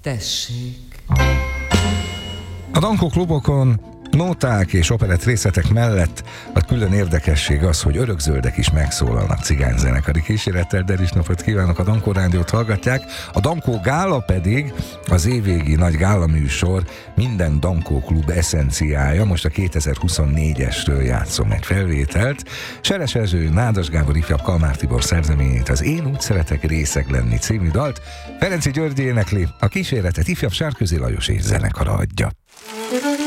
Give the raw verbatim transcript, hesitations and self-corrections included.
Tessék. A Dankó klubokon nóták és operett részletek mellett a külön érdekesség az, hogy örökzöldek is megszólalnak cigányzenekari kísérettel, de is napot kívánok, a Dankó rádiót hallgatják. A Dankó gála pedig az évvégi nagy gála műsor, minden Dankó klub eszenciája. Most a kétezer-huszonnégyesről játszom egy felvételt. Seres Erzső, Nádas Gábor, ifjabb Kalmár Tibor szerzeményét, az Én úgy szeretek részeg lenni című dalt Ferenczy György énekli, a kíséretet ifjabb Sárközi Lajos és zenekara adja.